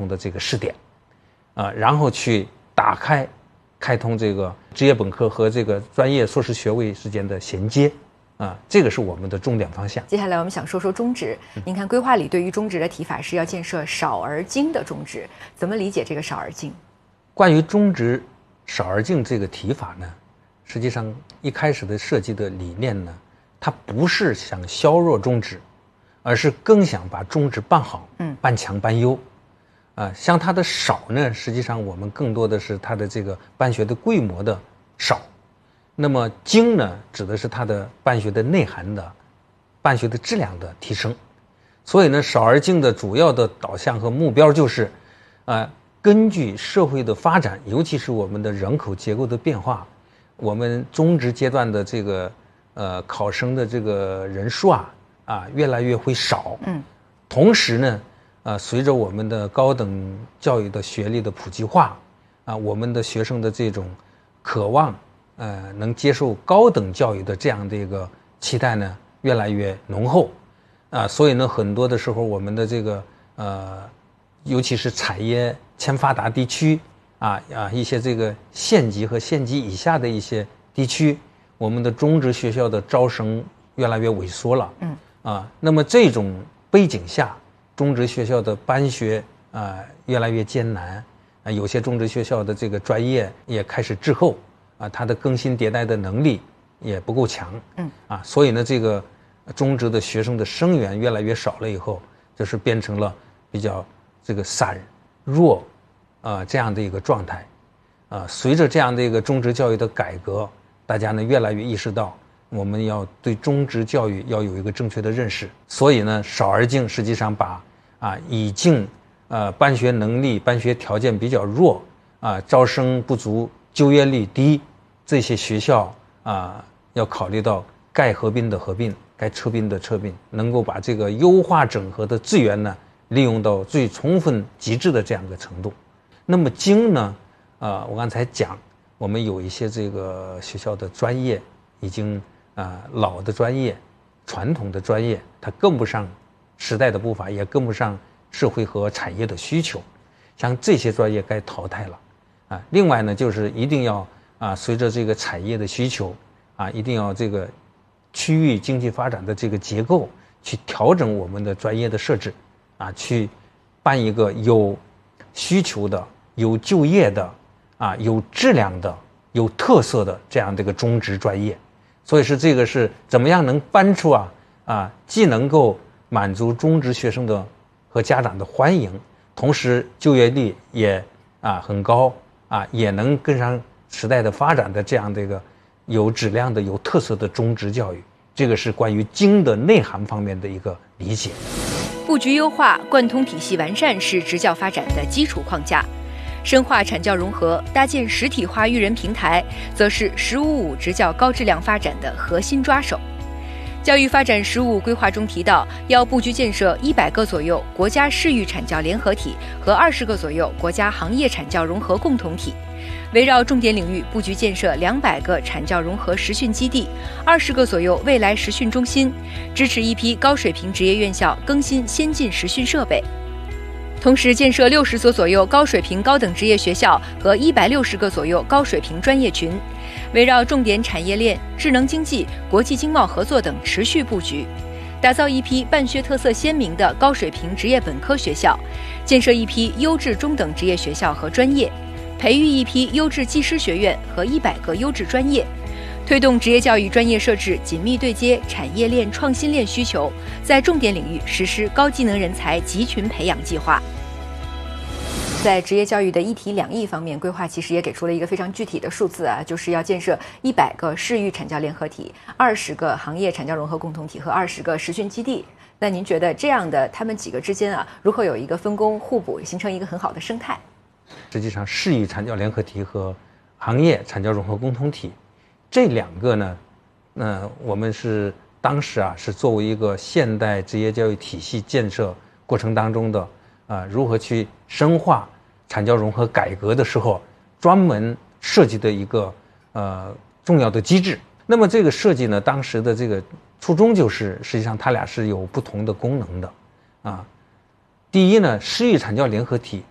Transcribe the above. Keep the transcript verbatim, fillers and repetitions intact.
同的这个试点，啊，然后去打开、开通这个职业本科和这个专业硕士学位之间的衔接，啊，这个是我们的重点方向。 接下来我们想说说中职，您看规划里对于中职的提法是要建设少而精的中职，怎么理解这个少而精？ 关于中职少而精这个提法呢，实际上一开始的设计的理念呢，它不是想削弱中职，而是更想把中职办好，嗯，办强办优。啊、呃，像它的少呢，实际上我们更多的是它的这个办学的规模的少。那么精呢，指的是它的办学的内涵的、办学的质量的提升。所以呢，少而精的主要的导向和目标就是，呃，根据社会的发展，尤其是我们的人口结构的变化，我们中职阶段的这个呃考生的这个人数啊啊越来越会少。嗯。同时呢，呃，随着我们的高等教育的学历的普及化，啊，我们的学生的这种渴望。呃，能接受高等教育的这样的一个期待呢，越来越浓厚，啊，所以呢，很多的时候我们的这个呃，尤其是产业欠发达地区啊啊，一些这个县级和县级以下的一些地区，我们的中职学校的招生越来越萎缩了，嗯，啊，那么这种背景下，中职学校的办学啊越来越艰难，啊，有些中职学校的这个专业也开始滞后。啊，它的更新迭代的能力也不够强，嗯，啊，所以呢，这个中职的学生的生源越来越少了以后，就是变成了比较这个散弱，啊这样的一个状态，啊，随着这样的一个中职教育的改革，大家呢越来越意识到，我们要对中职教育要有一个正确的认识，所以呢，少而精实际上把啊已经呃办学能力、办学条件比较弱，啊招生不足、就业率低。这些学校啊，要考虑到该合并的合并，该撤并的撤并，能够把这个优化整合的资源呢，利用到最充分极致的这样一个程度。那么精呢，啊，我刚才讲，我们有一些这个学校的专业已经啊老的专业、传统的专业，它跟不上时代的步伐，也跟不上社会和产业的需求，像这些专业该淘汰了啊。另外呢，就是一定要。啊，随着这个产业的需求，啊，一定要这个区域经济发展的这个结构去调整我们的专业的设置，啊，去办一个有需求的、有就业的、啊有质量的、有特色的这样的一个中职专业。所以是这个是怎么样能搬出啊啊，既能够满足中职学生的和家长的欢迎，同时就业率也啊很高啊，也能跟上。时代的发展的这样的一个有质量的、有特色的中职教育，这个是关于精的内涵方面的一个理解。 布局优化、贯通体系完善是职教发展的基础框架，深化产教融合、搭建实体化育人平台，则是“十五五”职教高质量发展的核心抓手。教育发展“十五五”规划中提到，要布局建设一百个左右国家市域产教联合体和二十个左右国家行业产教融合共同体。围绕重点领域布局建设两百个产教融合实训基地，二十个左右未来实训中心，支持一批高水平职业院校更新先进实训设备。同时建设六十所左右高水平高等职业学校和一百六十个左右高水平专业群，围绕重点产业链、智能经济、国际经贸合作等持续布局，打造一批办学特色鲜明的高水平职业本科学校，建设一批优质中等职业学校和专业，培育一批优质技师学院和一百个优质专业，推动职业教育专业设置紧密对接产业链、创新链需求，在重点领域实施高技能人才集群培养计划。 在职业教育的一体两翼方面，规划其实也给出了一个非常具体的数字啊，就是要建设一百个市域产教联合体、二十个行业产教融合共同体和二十个实训基地。那您觉得这样的他们几个之间啊，如何有一个分工互补，形成一个很好的生态？ 实际上，市域产教联合体和行业产教融合共同体这两个呢，那我们是当时啊是作为一个现代职业教育体系建设过程当中的啊、呃、如何去深化产教融合改革的时候专门设计的一个呃重要的机制。那么这个设计呢，当时的这个初衷就是，实际上它俩是有不同的功能的啊。第一呢，市域产教联合体